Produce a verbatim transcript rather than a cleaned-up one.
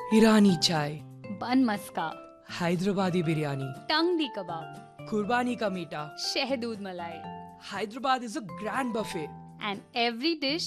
ईरानी चाय, बन मस्का, हैदराबादी बिरयानी, टंगडी कबाब, कुर्बानी का मीठा. शहदूद मलाई, Hyderabad is a grand buffet. and every dish